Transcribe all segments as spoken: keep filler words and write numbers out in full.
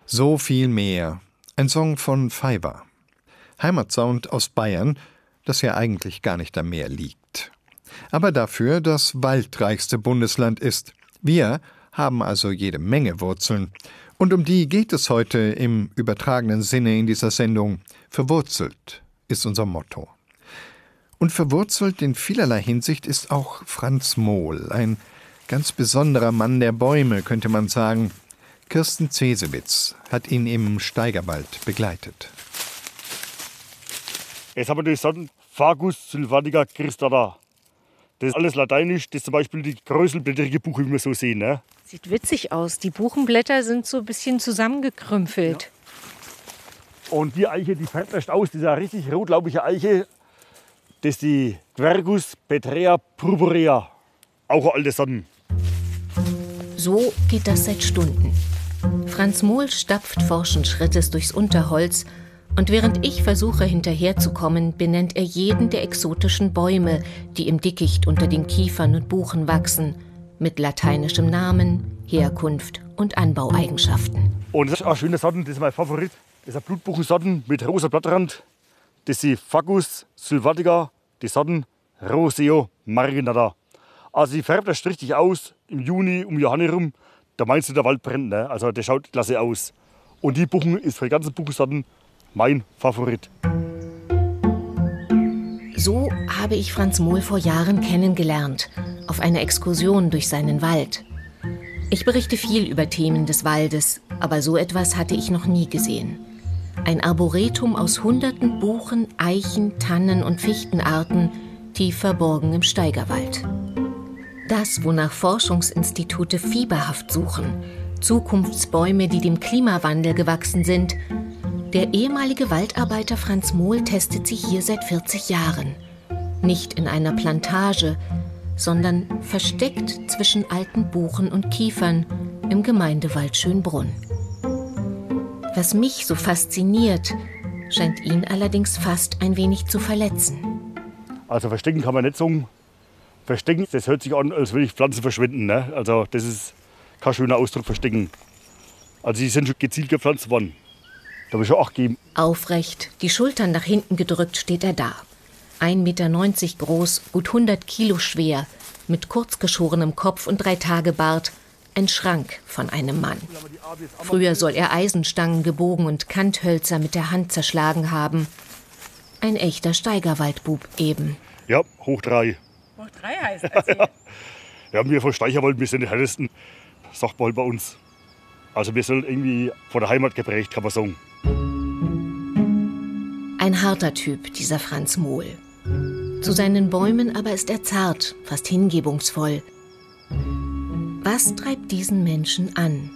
So viel mehr. Ein Song von Fiverr. Heimatsound aus Bayern, das ja eigentlich gar nicht am Meer liegt. Aber dafür das waldreichste Bundesland ist. Wir haben also jede Menge Wurzeln. Und um die geht es heute im übertragenen Sinne in dieser Sendung. Verwurzelt ist unser Motto. Und verwurzelt in vielerlei Hinsicht ist auch Franz Mohl, ein ganz besonderer Mann der Bäume, könnte man sagen. Kirsten Cesewitz hat ihn im Steigerwald begleitet. Jetzt haben wir die Sorten Fagus sylvatica cristata. Das ist alles lateinisch, das ist zum Beispiel die größelblättrige Buche, wie wir so sehen. Ne? Sieht witzig aus. Die Buchenblätter sind so ein bisschen zusammengekrümpelt. Ja. Und die Eiche, die färbt erst aus, diese richtig rotlaubige Eiche, das ist die Quercus petrea purpurea. Auch alte Sorten. So geht das seit Stunden. Franz Mohl stapft forschen Schrittes durchs Unterholz und während ich versuche hinterherzukommen, benennt er jeden der exotischen Bäume, die im Dickicht unter den Kiefern und Buchen wachsen, mit lateinischem Namen, Herkunft und Anbaueigenschaften. Und das ist auch schöne Sorten, das ist mein Favorit. Das ist eine Blutbuchensorten mit rosa Blattrand. Das ist die Fagus sylvatica, die Sorten Roseo marginata. Also die färbt erst richtig aus im Juni um Johanni rum. Da meinst du, der Wald brennt, ne? Also der schaut klasse aus. Und die Buchen ist für die ganzen Buchensorten mein Favorit. So habe ich Franz Mohl vor Jahren kennengelernt, auf einer Exkursion durch seinen Wald. Ich berichte viel über Themen des Waldes, aber so etwas hatte ich noch nie gesehen. Ein Arboretum aus hunderten Buchen, Eichen, Tannen und Fichtenarten, tief verborgen im Steigerwald. Das, wonach Forschungsinstitute fieberhaft suchen. Zukunftsbäume, die dem Klimawandel gewachsen sind. Der ehemalige Waldarbeiter Franz Mohl testet sie hier seit vierzig Jahren. Nicht in einer Plantage, sondern versteckt zwischen alten Buchen und Kiefern im Gemeindewald Schönbrunn. Was mich so fasziniert, scheint ihn allerdings fast ein wenig zu verletzen. Also verstecken kann man nicht sagen. Verstecken, das hört sich an, als würde ich Pflanzen verschwenden. Ne? Also das ist kein schöner Ausdruck, verstecken. Also sie sind schon gezielt gepflanzt worden. Da habe ich schon Acht gegeben. Aufrecht, die Schultern nach hinten gedrückt, steht er da. ein Meter neunzig groß, gut hundert Kilo schwer, mit kurzgeschorenem Kopf und drei Tage Bart. Ein Schrank von einem Mann. Früher soll er Eisenstangen gebogen und Kanthölzer mit der Hand zerschlagen haben. Ein echter Steigerwaldbub eben. Ja, hoch drei. Hoch drei heißt erzähl. Ja, wir von Steigerwald, wir sind die härtesten, sagt man halt bei uns. Also wir sind irgendwie von der Heimat geprägt, kann man sagen. Ein harter Typ, dieser Franz Mohl. Zu seinen Bäumen aber ist er zart, fast hingebungsvoll. Was treibt diesen Menschen an?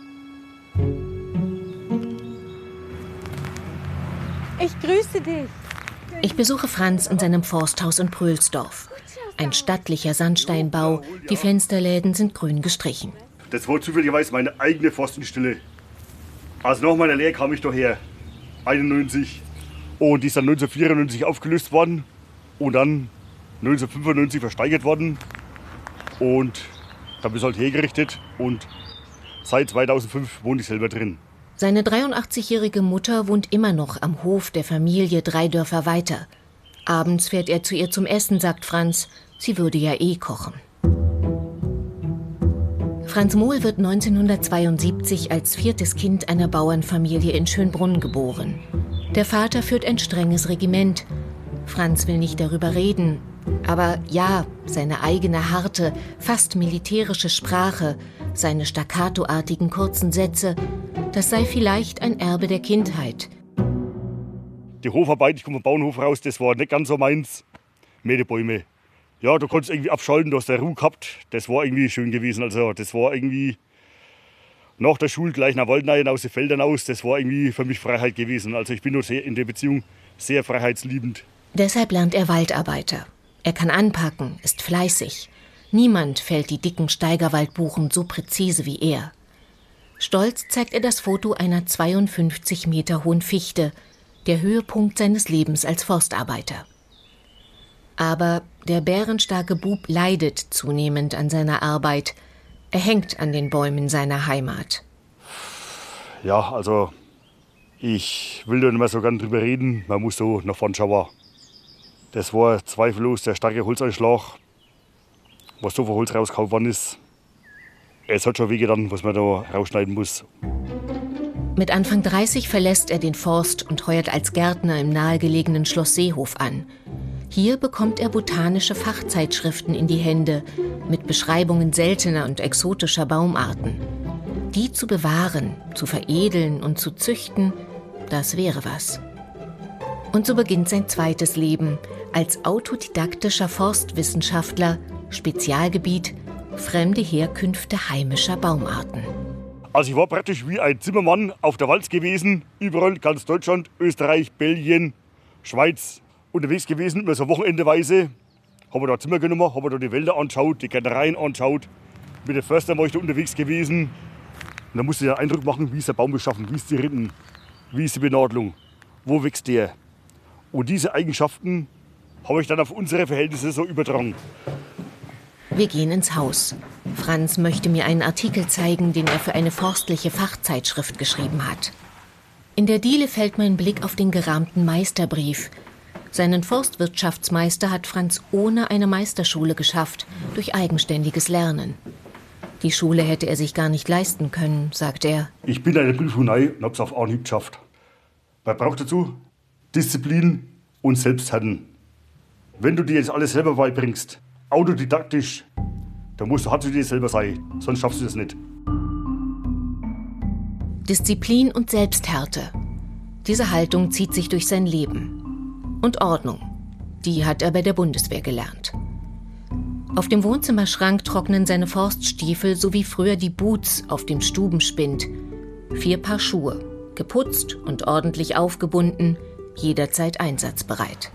Ich grüße dich. Ich besuche Franz in seinem Forsthaus in Pröhlsdorf. Ein stattlicher Sandsteinbau, die Fensterläden sind grün gestrichen. Das war zufälligerweise meine eigene Forstenstelle. Also nach meiner Lehre kam ich daher, einundneunzig. Und die ist dann neunzehnhundertvierundneunzig aufgelöst worden und dann neunzehnhundertfünfundneunzig versteigert worden. Und da bin ich halt hergerichtet und seit zweitausendfünf wohne ich selber drin. Seine dreiundachtzig-jährige Mutter wohnt immer noch am Hof der Familie drei Dörfer weiter. Abends fährt er zu ihr zum Essen, sagt Franz. Sie würde ja eh kochen. Franz Mohl wird neunzehnhundertzweiundsiebzig als viertes Kind einer Bauernfamilie in Schönbrunn geboren. Der Vater führt ein strenges Regiment. Franz will nicht darüber reden. Aber ja, seine eigene harte, fast militärische Sprache, seine staccatoartigen kurzen Sätze, das sei vielleicht ein Erbe der Kindheit. Die Hofarbeit, ich komme vom Bauernhof raus, das war nicht ganz so meins. Mehr die Bäume. Ja, du konntest irgendwie abschalten, du hast der Ruhe gehabt. Das war irgendwie schön gewesen. Also das war irgendwie nach der Schule gleich nach Waldneien aus den Feldern aus. Das war irgendwie für mich Freiheit gewesen. Also ich bin nur sehr, in der Beziehung sehr freiheitsliebend. Deshalb lernt er Waldarbeiter. Er kann anpacken, ist fleißig. Niemand fällt die dicken Steigerwaldbuchen so präzise wie er. Stolz zeigt er das Foto einer zweiundfünfzig Meter hohen Fichte, der Höhepunkt seines Lebens als Forstarbeiter. Aber der bärenstarke Bub leidet zunehmend an seiner Arbeit. Er hängt an den Bäumen seiner Heimat. Ja, also ich will da nicht mehr so gern drüber reden. Man muss so nach vorn schauen. Das war zweifellos der starke Holzeinschlag, was so viel Holz rausgehauen worden ist. Es hat schon wehgetan, was man da rausschneiden muss. Mit Anfang dreißig verlässt er den Forst und heuert als Gärtner im nahegelegenen Schloss Seehof an. Hier bekommt er botanische Fachzeitschriften in die Hände mit Beschreibungen seltener und exotischer Baumarten. Die zu bewahren, zu veredeln und zu züchten, das wäre was. Und so beginnt sein zweites Leben als autodidaktischer Forstwissenschaftler, Spezialgebiet fremde Herkünfte heimischer Baumarten. Also ich war praktisch wie ein Zimmermann auf der Walz gewesen, überall, ganz Deutschland, Österreich, Belgien, Schweiz unterwegs gewesen, immer so wochenendeweise. Habe da Zimmer genommen, habe da die Wälder angeschaut, die Gärtnereien angeschaut. Mit den Förstern war ich da unterwegs gewesen. Und da musste ich einen Eindruck machen, wie ist der Baum beschaffen, wie ist die Rinden, wie ist die Benadelung, wo wächst der. Und diese Eigenschaften habe ich dann auf unsere Verhältnisse so übertragen. Wir gehen ins Haus. Franz möchte mir einen Artikel zeigen, den er für eine forstliche Fachzeitschrift geschrieben hat. In der Diele fällt mein Blick auf den gerahmten Meisterbrief. Seinen Forstwirtschaftsmeister hat Franz ohne eine Meisterschule geschafft, durch eigenständiges Lernen. Die Schule hätte er sich gar nicht leisten können, sagt er. Ich bin eine Prüfung und habe es auf Anhieb geschafft. Man braucht dazu Disziplin und Selbstherren. Wenn du dir jetzt alles selber beibringst, autodidaktisch, dann musst du hart zu dir selber sein, sonst schaffst du das nicht. Disziplin und Selbsthärte. Diese Haltung zieht sich durch sein Leben. Und Ordnung. Die hat er bei der Bundeswehr gelernt. Auf dem Wohnzimmerschrank trocknen seine Forststiefel sowie früher die Boots auf dem Stubenspind. Vier Paar Schuhe, geputzt und ordentlich aufgebunden, jederzeit einsatzbereit.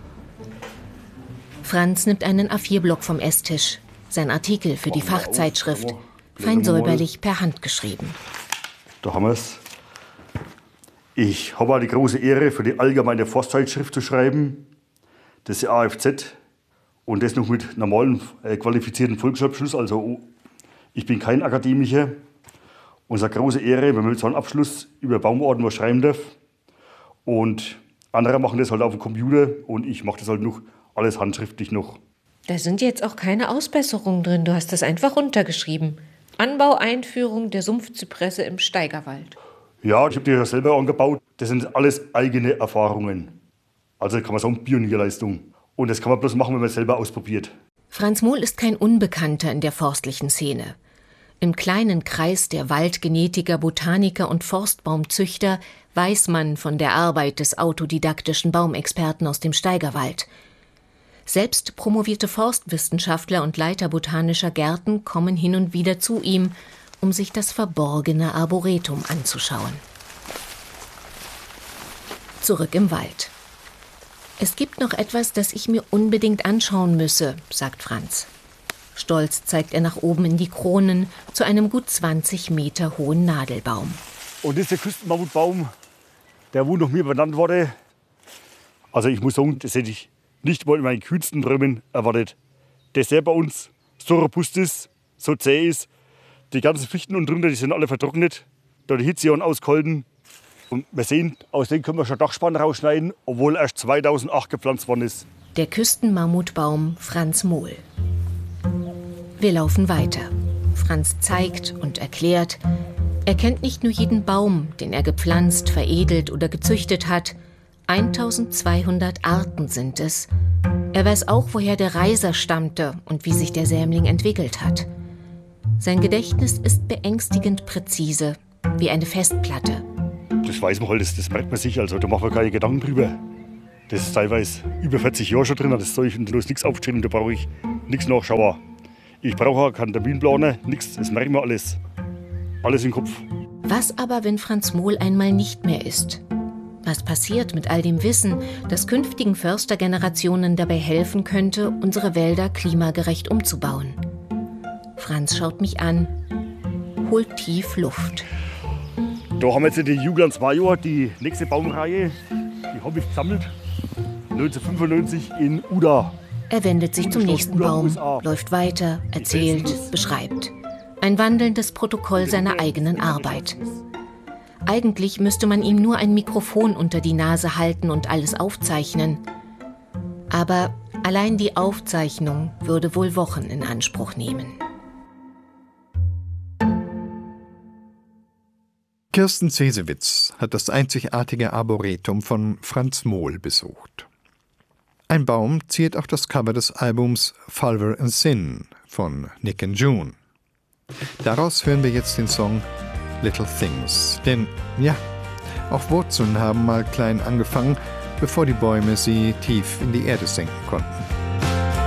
Franz nimmt einen A vier Block vom Esstisch, sein Artikel für die Fachzeitschrift, fein säuberlich per Hand geschrieben. Da haben wir es. Ich habe auch die große Ehre, für die allgemeine Forstzeitschrift zu schreiben. Das ist die A F Z. Und das noch mit normalen äh, qualifizierten Volksabschluss. Also ich bin kein Akademiker. Und es ist eine große Ehre, wenn man so einen Abschluss über Baumarten was schreiben darf. Und andere machen das halt auf dem Computer und ich mache das halt noch alles handschriftlich noch. Da sind jetzt auch keine Ausbesserungen drin. Du hast das einfach runtergeschrieben. Anbaueinführung der Sumpfzypresse im Steigerwald. Ja, ich habe die ja selber angebaut. Das sind alles eigene Erfahrungen. Also kann man sagen, Pionierleistung. Und das kann man bloß machen, wenn man es selber ausprobiert. Franz Mohl ist kein Unbekannter in der forstlichen Szene. Im kleinen Kreis der Waldgenetiker, Botaniker und Forstbaumzüchter weiß man von der Arbeit des autodidaktischen Baumexperten aus dem Steigerwald. Selbst promovierte Forstwissenschaftler und Leiter botanischer Gärten kommen hin und wieder zu ihm, um sich das verborgene Arboretum anzuschauen. Zurück im Wald. Es gibt noch etwas, das ich mir unbedingt anschauen müsse, sagt Franz. Stolz zeigt er nach oben in die Kronen zu einem gut zwanzig Meter hohen Nadelbaum. Und das ist der Küstenmammutbaum, der wo noch mir benannt wurde. Also ich muss sagen, das hätte ich nicht mal in meinen kühnsten Träumen erwartet. Der sehr bei uns so robust ist, so zäh ist. Die ganzen Fichten und drunter, die sind alle vertrocknet. Da die Hitze und ausgehalten. Und wir sehen, aus denen können wir schon Dachspannen rausschneiden, obwohl erst zweitausendacht gepflanzt worden ist. Der Küstenmammutbaum Franz Mohl. Wir laufen weiter. Franz zeigt und erklärt. Er kennt nicht nur jeden Baum, den er gepflanzt, veredelt oder gezüchtet hat. eintausendzweihundert Arten sind es. Er weiß auch, woher der Reiser stammte und wie sich der Sämling entwickelt hat. Sein Gedächtnis ist beängstigend präzise, wie eine Festplatte. Das weiß man halt, das, das merkt man sich, also da machen wir keine Gedanken drüber. Das ist teilweise über vierzig Jahre schon drin, das soll ich bloß nichts aufstehen, da brauche ich nichts nachschauen. Ich brauche keinen Terminplaner, nichts, das merkt man alles. Alles im Kopf. Was aber, wenn Franz Mohl einmal nicht mehr ist? Was passiert mit all dem Wissen, das künftigen Förstergenerationen dabei helfen könnte, unsere Wälder klimagerecht umzubauen? Franz schaut mich an, holt tief Luft. Da haben wir jetzt die Juglans Major, die nächste Baumreihe. Die habe ich gesammelt. neunzehnhundertfünfundneunzig in Uda. Er wendet sich zum nächsten Baum, läuft weiter, erzählt, beschreibt. Ein wandelndes Protokoll seiner eigenen Arbeit. Eigentlich müsste man ihm nur ein Mikrofon unter die Nase halten und alles aufzeichnen. Aber allein die Aufzeichnung würde wohl Wochen in Anspruch nehmen. Kirsten Cesewitz hat das einzigartige Arboretum von Franz Mohl besucht. Ein Baum ziert auch das Cover des Albums Fulver and Sin von Nick and June. Daraus hören wir jetzt den Song Little Things. Denn, ja, auch Wurzeln haben mal klein angefangen, bevor die Bäume sie tief in die Erde senken konnten.